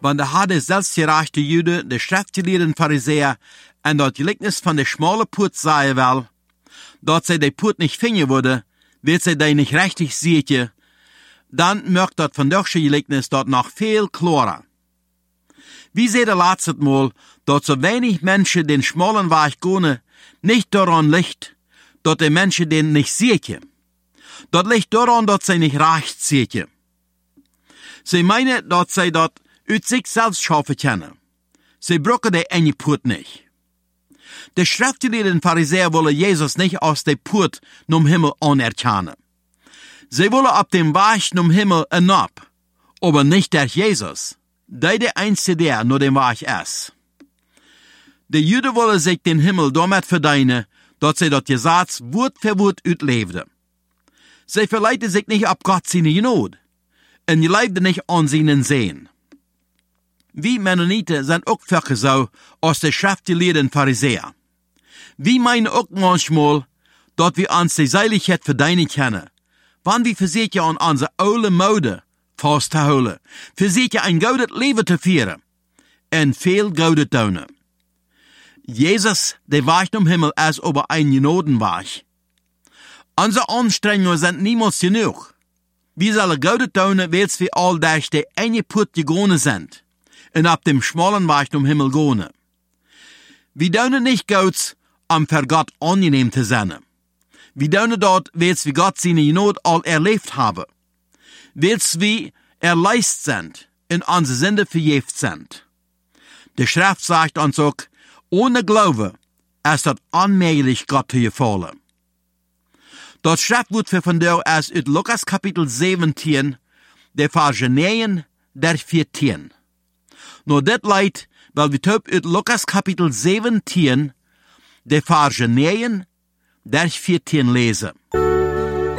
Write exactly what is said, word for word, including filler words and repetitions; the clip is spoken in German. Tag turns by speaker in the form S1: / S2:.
S1: Want de hadden zelfsgerechte Juden, de schriftgeleerden Pharisäer, en dat gelijkenis van de schmale poort zei wel, dat zij de poort niet vinden worden, wird zij die niet rechtig zietje, dan merkt dat vandaag gelijkenis dat nog veel klarer. Wie zei de laatste Mal, dat so wenig Menschen den schmalen Weg gehen, nicht daran liegt, dat de Menschen den nicht sehen. Dat ligt daran, dat zij nicht recht sehen. Sie meinen, dat zij dat uit zichzelf schaffen können. Sie brauchen die enge Poort nicht. De schriftgeleerden Pharisäer wollen Jesus nicht aus der Poort zum Himmel anerkennen. Sie wollen ab dem Weg zum Himmel hinab, aber nicht der Jesus, der der einzige der nur den Weg ist. Die Juden wollen sich den Himmel damit verdienen, dass sie das Gesetz Wort für Wort uitleefden. Sie verleiten sich nicht ab Gott seine Gnade, und leefden nicht an seinen Sehen. Wie Mennoniten sind auch Völker so aus der schriftgeleerden Pharisäer. Wir meinen auch manchmal, dass wir uns die Seiligkeit verdienen können, wann wir versuchen an unsere alte Mode festzuhalten, versuchen ein gutes Leben zu führen, und viel Gutes tun. Jesus, der Weg zum Himmel, ist aber ein Gnadenweg. Unsere Anstrengungen sind niemals genug. Wir sollen Gutes tun, weil wir all durch die enge Put gegangen sind, und ab dem schmalen Weg zum Himmel gehen. Wir tun nicht Gutes, um für Gott angenehm zu sein. Wir tun dort, weil wir Gott seine Gnade all erlebt haben. Weil wir erleist sind und unsere Sünde verjährt sind. Die Schrift sagt uns auch, ohne Glaube ist das unmöglich, Gott zu gefallen. Das Schriftwort für von der ist aus Lukas Kapitel siebzehn, der Verse neun, der vierzehn. Nur das leid, weil wir top aus Lukas Kapitel siebzehn, der Verse neun, der vierzehn lesen.